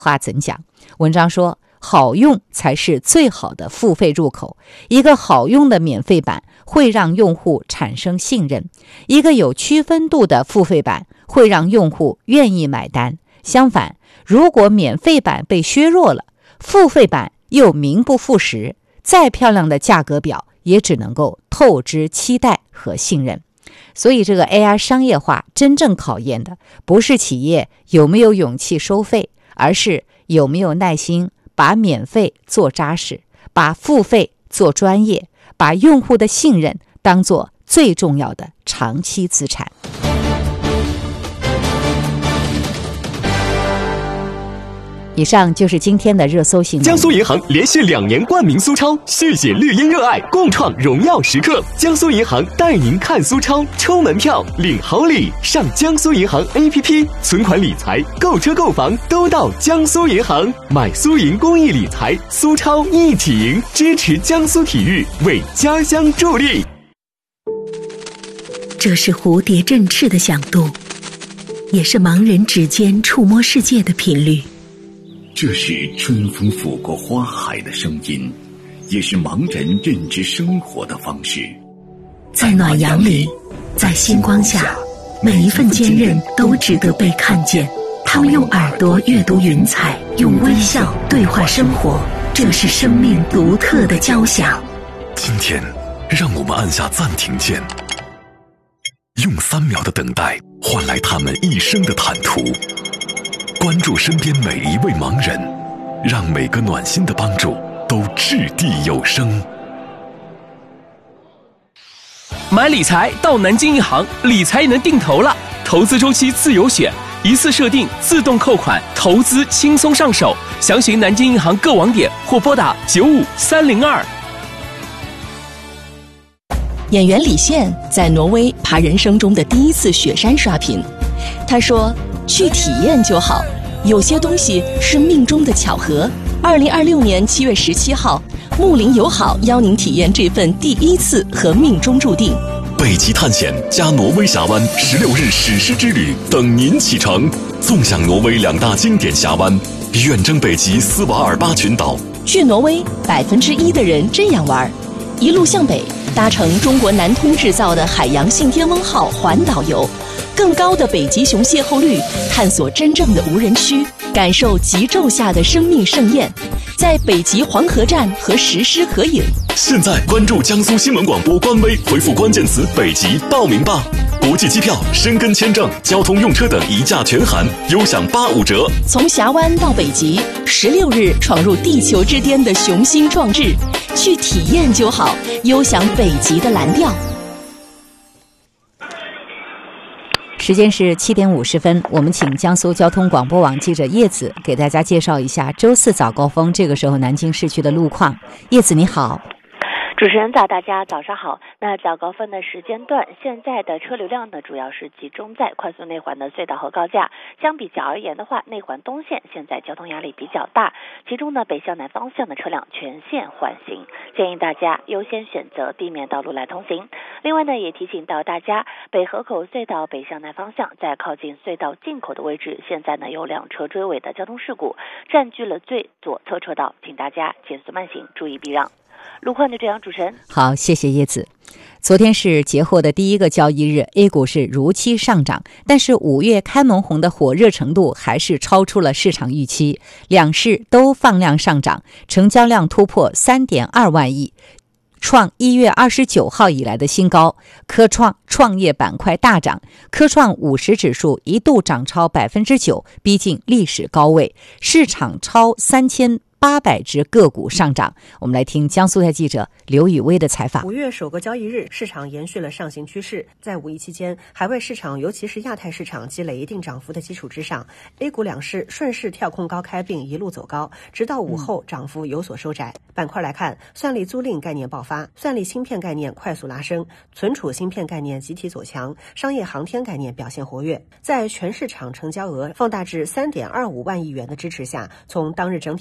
话怎讲？文章说，好用才是最好的付费入口。一个好用的免费版会让用户产生信任，一个有区分度的付费版会让用户愿意买单。相反，如果免费版被削弱了，付费版又名不副实，再漂亮的价格表也只能够透支期待和信任。所以这个 AI 商业化真正考验的不是企业有没有勇气收费，而是有没有耐心把免费做扎实，把付费做专业，把用户的信任当作最重要的长期资产。以上就是今天的热搜新闻。 江苏银行连续2年冠名苏超，续写绿茵热爱，共创荣耀时刻。江苏银行带您看苏超，抽门票，领好礼。上江苏银行 APP， 存款理财、购车购房都到江苏银行。买苏银公益理财，苏超一起赢，支持江苏体育，为家乡助力。 这是蝴蝶振翅的响度，也是盲人指尖触摸世界的频率。 这是春风拂过花海的声音，也是盲人认知生活的方式。 在暖阳里，在星光下，每一份坚韧都值得被看见。他们用耳朵阅读云彩，用微笑对话生活，这是生命独特的交响。 今天，让我们按下暂停键，用3秒的等待换来他们一生的坦途。关注身边每一位盲人，让每个暖心的帮助都掷地有声。 买理财到南京银行，理财也能定投了。投资周期自由选，一次设定自动扣款，投资轻松上手。详询南京银行各网点或拨打95302。 演员李现在挪威爬人生中的第一次雪山刷屏，他说：“去体验就好，有些东西是命中的巧合。”2026年7月17号，睦邻友好邀您体验这份第一次和命中注定。 北极探险加挪威峡湾16日史诗之旅等您启程，纵享挪威2大经典峡湾，远征北极斯瓦尔巴群岛。 去挪威1%的人这样玩，一路向北，搭乘中国南通制造的海洋信天翁号环岛游，更高的北极熊邂逅率，探索真正的无人区，感受极昼下的生命盛宴，在北极黄河站和石狮合影。 现在关注江苏新闻广播官微，回复关键词北极报名吧。国际机票、申根签证、交通用车等一价全含，优享85折。 从峡湾到北极，16日闯入地球之巅的雄心壮志，去体验就好，优享北极的蓝调。 时间是7点50分，我们请江苏交通广播网记者叶子给大家介绍一下周4早高峰这个时候南京市区的路况。叶子你好。 主持人早，大家早上好。那早高峰的时间段，现在的车流量呢，主要是集中在快速内环的隧道和高架。相比较而言的话，内环东线现在交通压力比较大，其中呢，北向南方向的车辆全线缓行，建议大家优先选择地面道路来通行。另外呢，也提醒到大家，北河口隧道北向南方向在靠近隧道进口的位置，现在呢有2车追尾的交通事故，占据了最左侧车道，请大家减速慢行，注意避让。路况就这样，主持人。 好，谢谢叶子。昨天是节后的第一个交易日 ，A 股是如期上涨，但是5月开门红的火热程度还是超出了市场预期，两市都放量上涨，成交量突破3.2万亿。创1月29号以来的新高，科创创业板块大涨，科创50指数一度涨超 9%， 逼近历史高位，市场超3800只个股上涨。我们来听江苏台记者刘雨薇的采访。 5月首个交易日，市场延续了上行趋势。在5一期间，海外市场尤其是亚太市场积累一定涨幅的基础之上， A 股两市顺势跳空高开并一路走高，直到午后涨幅有所收窄。板块来看，算力租赁概念爆发，算力芯片概念快速拉升，存储芯片概念集体走强，商业航天概念表现活跃。在全市场成交额放大至3.25万亿元的支持下，从当日整体盘面来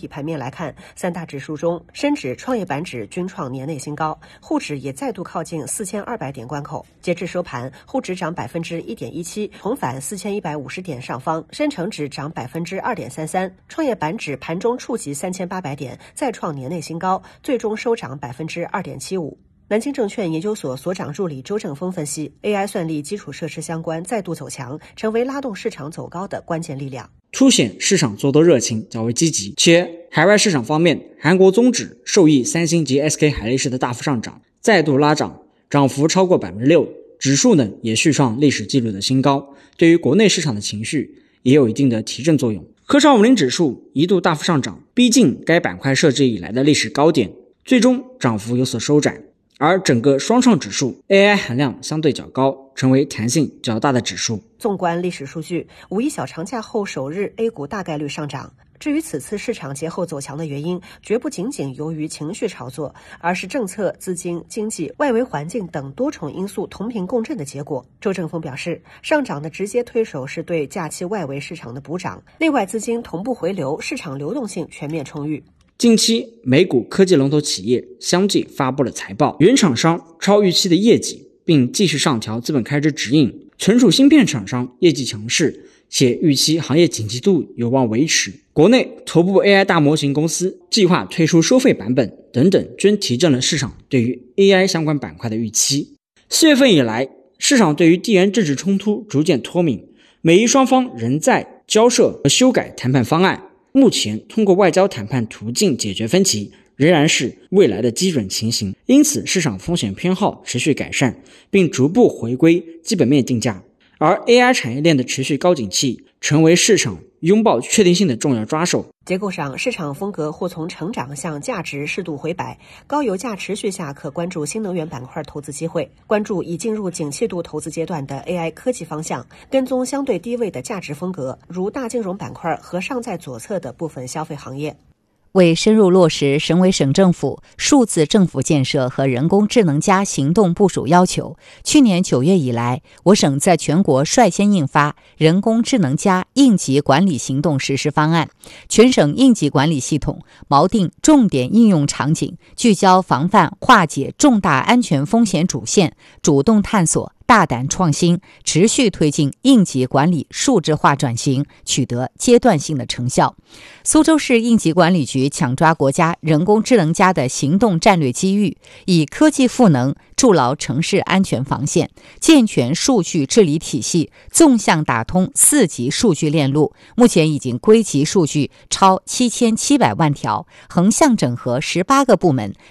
来看，三大指数中，深指、创业板指均创年内新高，沪指也再度靠近4200点关口。截至收盘，沪指涨 1.17%， 重返4150点上方；深成指涨 2.33%， 创业板指盘中触及3800点，再创年内新高，最终收涨 2.75%。南京证券研究所所长助理周正峰分析 ，AI 算力基础设施相关再度走强，成为拉动市场走高的关键力量， 凸显市场做多热情较为积极。且海外市场方面，韩国综指受益三星及 SK 海力士的大幅上涨，再度拉涨，涨幅超过 6%， 指数呢也续创历史纪录的新高，对于国内市场的情绪也有一定的提振作用。科创50指数一度大幅上涨，逼近该板块设置以来的历史高点，最终涨幅有所收窄。而整个双创指数 AI 含量相对较高，成为弹性较大的指数。 纵观历史数据，五一小长假后首日 A 股大概率上涨。至于此次市场节后走强的原因，绝不仅仅由于情绪炒作，而是政策、资金、经济、外围环境等多重因素同频共振的结果。周正峰表示，上涨的直接推手是对假期外围市场的补涨，内外资金同步回流，市场流动性全面充裕。 近期美股科技龙头企业相继发布了财报，原厂商超预期的业绩，并继续上调资本开支指引，存储芯片厂商业绩强势，且预期行业景气度有望维持。国内头部 AI 大模型公司计划推出收费版本等等，均提振了市场对于 AI 相关板块的预期。4月份以来，市场对于地缘政治冲突逐渐脱敏，美伊双方仍在交涉和修改谈判方案。目前通过外交谈判途径解决分歧仍然是未来的基准情形，因此市场风险偏好持续改善，并逐步回归基本面定价。而 AI 产业链的持续高景气成为市场拥抱确定性的重要抓手。 结构上，市场风格或从成长向价值适度回摆，高油价持续下可关注新能源板块投资机会，关注已进入景气度投资阶段的 AI 科技方向，跟踪相对低位的价值风格，如大金融板块和尚在左侧的部分消费行业。 为深入落实省委省政府数字政府建设和人工智能加行动部署要求，去年9月以来，我省在全国率先印发人工智能加应急管理行动实施方案，全省应急管理系统锚定重点应用场景，聚焦防范化解重大安全风险主线，主动探索大胆创新，持续推进应急管理数字化转型，取得阶段性的成效。苏州市应急管理局抢抓国家人工智能加的行动战略机遇，以科技赋能筑牢城市安全防线，健全数据治理体系，纵向打通4级数据链路。目前已经归集数据超7700万条，横向整合18个部门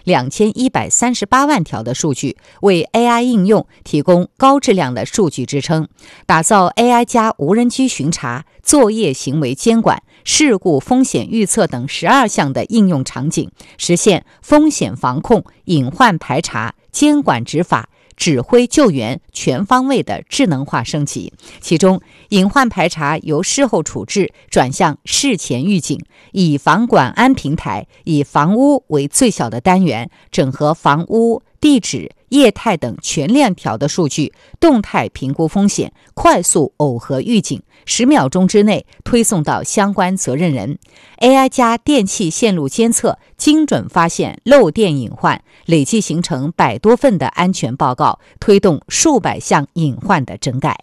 2138万条的数据，为 AI 应用提供高质量的数据支撑，打造 AI 加无人机巡查、作业行为监管、事故风险预测等12项的应用场景，实现风险防控、隐患排查、监管执法、指挥救援全方位的智能化升级。其中，隐患排查由事后处置转向事前预警，以房管安平台以房屋为最小的单元，整合房屋、地址、业态等全链条的数据，动态评估风险，快速耦合预警，10秒钟之内推送到相关责任人。AI 加电气线路监测，精准发现漏电隐患，累计形成100多份的安全报告，推动数百项隐患的整改。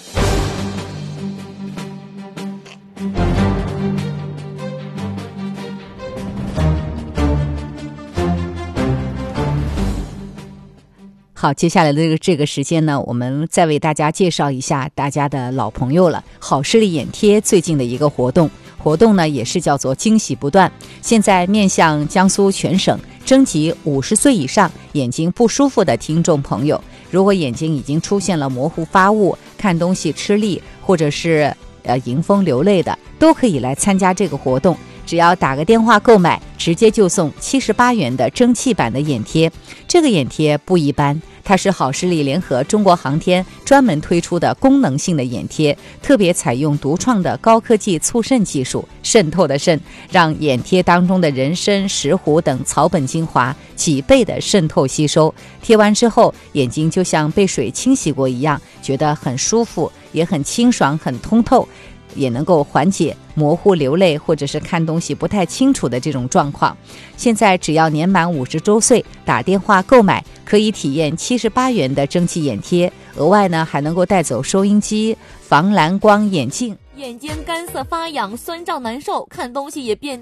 好，接下来的这个时间呢，我们再为大家介绍一下大家的老朋友了，好视力眼贴最近的一个活动呢，也是叫做惊喜不断。现在面向江苏全省征集50岁以上眼睛不舒服的听众朋友，如果眼睛已经出现了模糊发物、看东西吃力，或者是迎风流泪的，都可以来参加这个活动。只要打个电话购买，直接就送78元的蒸汽版的眼贴。这个眼贴不一般，它是好视力联合中国航天专门推出的功能性的眼贴，特别采用独创的高科技促渗技术，渗透的渗，让眼贴当中的人参、石斛等草本精华几倍的渗透吸收。贴完之后，眼睛就像被水清洗过一样，觉得很舒服，也很清爽，很通透。 也能够缓解模糊流泪或者是看东西不太清楚的这种状况。现在只要年满50周岁，打电话购买可以体验78元的蒸汽眼贴，额外呢还能够带走收音机、防蓝光眼镜。 眼睛干涩发痒、酸胀难受，看东西也变